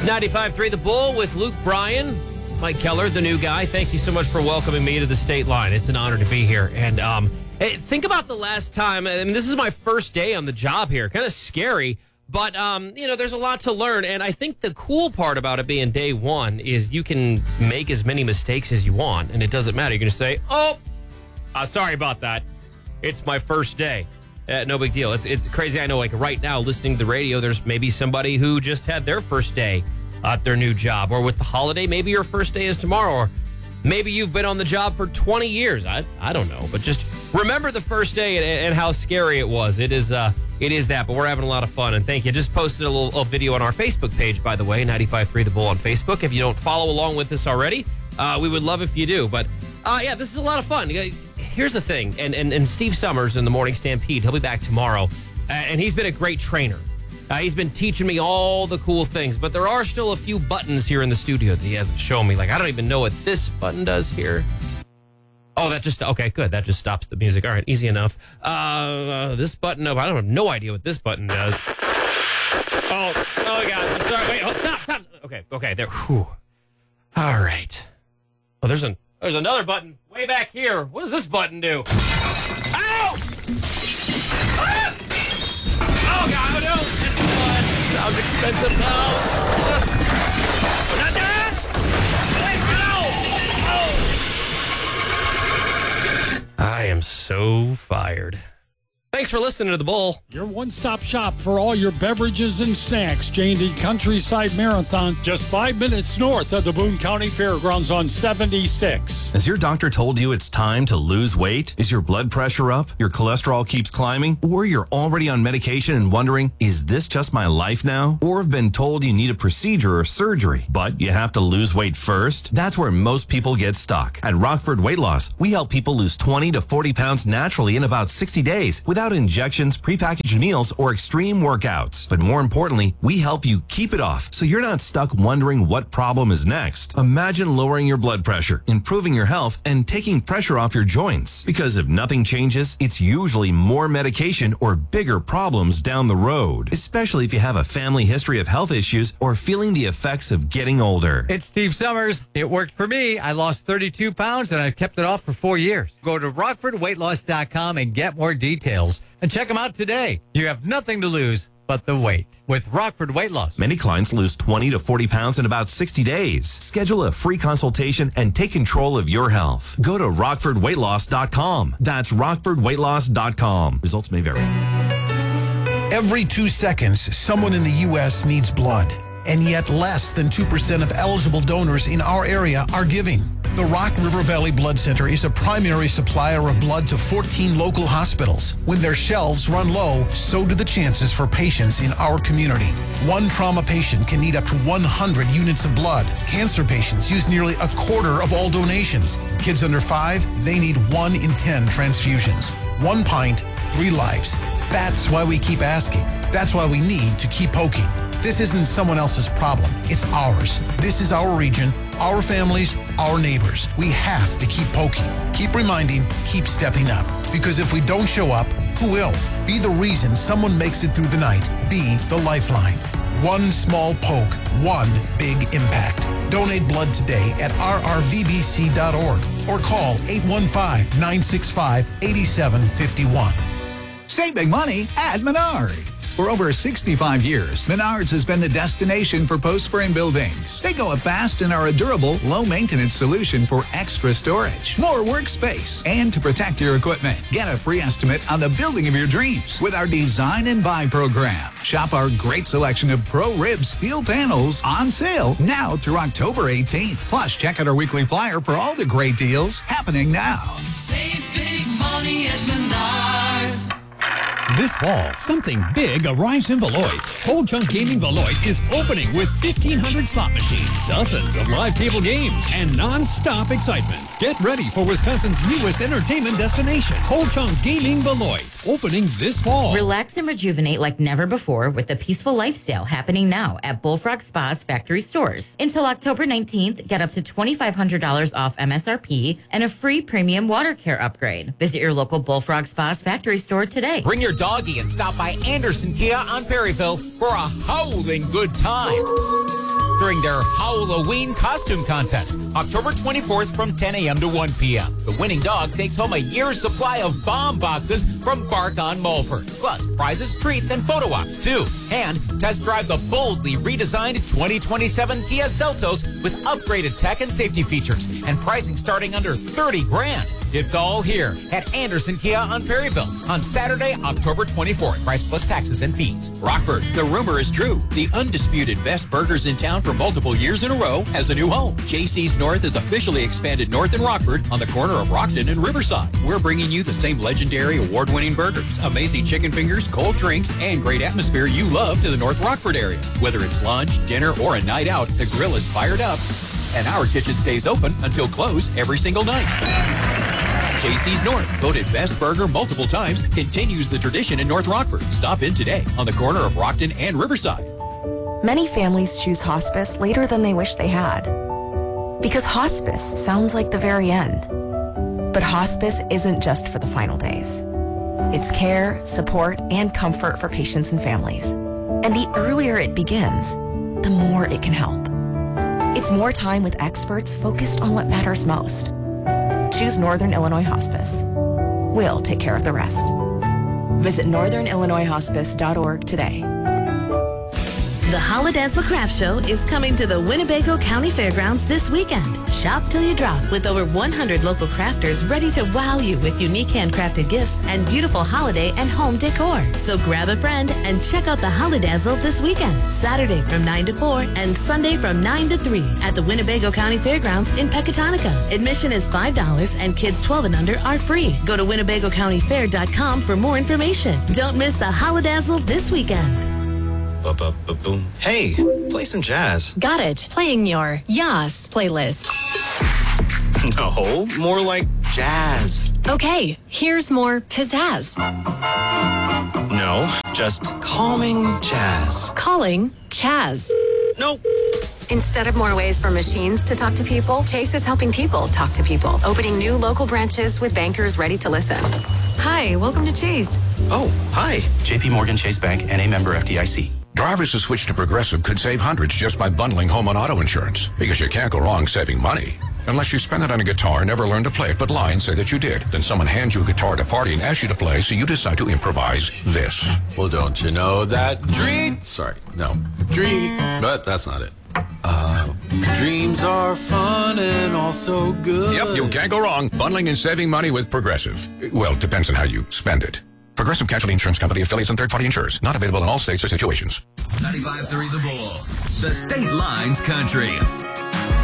It's 95.3 The Bull with Luke Bryan, Mike Keller, the new guy. Thank you so much for welcoming me to the state line. It's an honor to be here. And hey, think about the last time. I mean, this is my first day on the job here. Kind of scary, but there's a lot to learn. And I think the cool part about it being day one is you can make as many mistakes as you want, and it doesn't matter. You can just say, sorry about that. It's my first day. No big deal. It's crazy. I know, like right now, listening to the radio, there's maybe somebody who just had their first day at their new job. Or with the holiday, maybe your first day is tomorrow. Or maybe you've been on the job for 20 years. I don't know. But just remember the first day and how scary it was. It is that. But we're having a lot of fun. And thank you. Just posted a little video on our Facebook page, by the way, 95.3 The Bull on Facebook. If you don't follow along with us already, we would love if you do. But yeah, this is a lot of fun. Here's the thing, and Steve Summers in the Morning Stampede, he'll be back tomorrow, and he's been a great trainer. He's been teaching me all the cool things, but there are still a few buttons here in the studio that he hasn't shown me. Like, I don't even know what this button does here. Oh, okay, good. That just stops the music. All right, easy enough. This button, I don't have no idea what this button does. Oh, God, I'm sorry. Wait, stop. Okay, there. Whew. All right. Oh, there's another button way back here. What does this button do? Ow! Ah! Oh, God, no. This one sounds expensive now. Not that! Wait, no! Oh! I am so fired. Thanks for listening to The Bull. Your one-stop shop for all your beverages and snacks. J&D Countryside Marathon, just 5 minutes north of the Boone County Fairgrounds on 76. Has your doctor told you it's time to lose weight? Is your blood pressure up? Your cholesterol keeps climbing? Or you're already on medication and wondering, is this just my life now? Or have been told you need a procedure or surgery, but you have to lose weight first? That's where most people get stuck. At Rockford Weight Loss, we help people lose 20 to 40 pounds naturally in about 60 days without injections, prepackaged meals, or extreme workouts. But more importantly, we help you keep it off so you're not stuck wondering what problem is next. Imagine lowering your blood pressure, improving your health, and taking pressure off your joints. Because if nothing changes, it's usually more medication or bigger problems down the road, especially if you have a family history of health issues or feeling the effects of getting older. It's Steve Summers. It worked for me. I lost 32 pounds and I've kept it off for 4 years. Go to RockfordWeightLoss.com and get more details. And check them out today. You have nothing to lose but the weight with Rockford Weight Loss. Many clients lose 20 to 40 pounds in about 60 days. Schedule a free consultation and take control of your health. Go to RockfordWeightLoss.com. That's RockfordWeightLoss.com. Results may vary. Every 2 seconds, someone in the U.S. needs blood. And yet less than 2% of eligible donors in our area are giving. The Rock River Valley Blood Center is a primary supplier of blood to 14 local hospitals. When their shelves run low, so do the chances for patients in our community. One trauma patient can need up to 100 units of blood. Cancer patients use nearly a quarter of all donations. Kids under 5, they need 1 in 10 transfusions. 1 pint, 3 lives. That's why we keep asking. That's why we need to keep poking. This isn't someone else's problem. It's ours. This is our region, our families, our neighbors. We have to keep poking, keep reminding, keep stepping up. Because if we don't show up, who will? Be the reason someone makes it through the night. Be the lifeline. One small poke, one big impact. Donate blood today at rrvbc.org or call 815-965-8751. Save big money at Menards. For over 65 years, Menards has been the destination for post-frame buildings. They go up fast and are a durable, low-maintenance solution for extra storage, more workspace, and to protect your equipment. Get a free estimate on the building of your dreams with our Design and Buy program. Shop our great selection of Pro-Rib steel panels on sale now through October 18th. Plus, check out our weekly flyer for all the great deals happening now. Save big money at Menards. This fall, something big arrives in Beloit. Whole Chunk Gaming Beloit is opening with 1,500 slot machines, dozens of live table games, and non-stop excitement. Get ready for Wisconsin's newest entertainment destination, Whole Chunk Gaming Beloit, opening this fall. Relax and rejuvenate like never before with the Peaceful Life Sale happening now at Bullfrog Spa's factory stores. Until October 19th, get up to $2,500 off MSRP and a free premium water care upgrade. Visit your local Bullfrog Spa's factory store today. Bring your doggy and stop by Anderson Kia on Perryville for a howling good time. during their Halloween costume contest, October 24th from 10 a.m. to 1 p.m. The winning dog takes home a year's supply of bomb boxes from Bark on Mulford. Plus, prizes, treats, and photo ops, too. And test drive the boldly redesigned 2027 Kia Seltos with upgraded tech and safety features and pricing starting under $30,000. It's all here at Anderson Kia on Perryville on Saturday, October 24th. Price plus taxes and fees. Rockford, the rumor is true. The undisputed best burgers in town for multiple years in a row has a new home. JC's North is officially expanded north in Rockford on the corner of Rockton and Riverside. We're bringing you the same legendary award-winning burgers, amazing chicken fingers, cold drinks, and great atmosphere you love to the North Rockford area. Whether it's lunch, dinner, or a night out, the grill is fired up, and our kitchen stays open until close every single night. JC's North, voted best burger multiple times, continues the tradition in North Rockford. Stop in today on the corner of Rockton and Riverside. Many families choose hospice later than they wish they had. Because hospice sounds like the very end. But hospice isn't just for the final days. It's care, support, and comfort for patients and families. And the earlier it begins, the more it can help. It's more time with experts focused on what matters most. Choose Northern Illinois Hospice. We'll take care of the rest. Visit northernillinoishospice.org today. The Holidazzle Craft Show is coming to the Winnebago County Fairgrounds this weekend. Shop till you drop with over 100 local crafters ready to wow you with unique handcrafted gifts and beautiful holiday and home decor. So grab a friend and check out the Holidazzle this weekend, Saturday from 9 to 4 and Sunday from 9 to 3 at the Winnebago County Fairgrounds in Pecatonica. Admission is $5 and kids 12 and under are free. Go to WinnebagoCountyFair.com for more information. Don't miss the Holidazzle this weekend. Boom. Hey, play some jazz. Got it. Playing your Yas playlist. No, more like jazz. Okay, here's more pizzazz. No, just calming jazz. Calling Chaz. Nope. Instead of more ways for machines to talk to people, Chase is helping people talk to people, opening new local branches with bankers ready to listen. Hi, welcome to Chase. Oh, hi. JP Morgan Chase Bank, NA member FDIC. Drivers who switch to Progressive could save hundreds just by bundling home and auto insurance, because you can't go wrong saving money. Unless you spend it on a guitar, never learn to play it, but lie and say that you did. Then someone hands you a guitar at a party and asks you to play, so you decide to improvise this. Well, don't you know that but that's not it. Dreams are fun and also good. Yep, you can't go wrong bundling and saving money with Progressive. Well, depends on how you spend it. Progressive Casualty Insurance Company, affiliates, and third-party insurers. Not available in all states or situations. 95.3 The Bull. The State Lines Country.